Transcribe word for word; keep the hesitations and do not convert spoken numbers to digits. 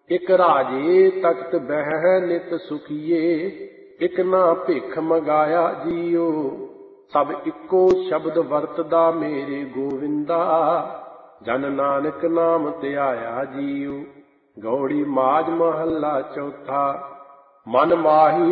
ਇਕ ਰਾਜੇ ਤਖਤ ਬਹਿ ਨਿਤ ਸੁਖੀਏ, ਇਕ ਨਾ ਭਿਖ ਮੰਗਾਇਆ ਜੀਓ। ਸਭ ਇੱਕੋ ਸ਼ਬਦ ਵਰਤਦਾ ਮੇਰੇ ਗੋਵਿੰਦਾ, ਜਨ ਨਾਨਕ ਨਾਮ ਧਿਆਇਆ ਜੀਓ। ਗੌੜੀ ਮਾਝ ਮਹੱਲਾ ਚੌਥਾ। ਮਨ ਮਾਹੀ